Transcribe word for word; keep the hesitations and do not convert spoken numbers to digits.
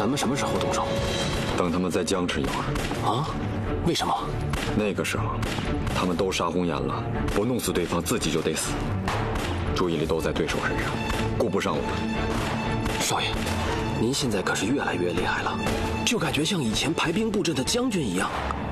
咱们什么时候动手？ 等他们再僵持一会儿。 啊？为什么？ 那个时候，他们都杀红颜了，不弄死对方，自己就得死。注意力都在对手身上，顾不上我们。 少爷，您现在可是越来越厉害了，就感觉像以前排兵布阵的将军一样。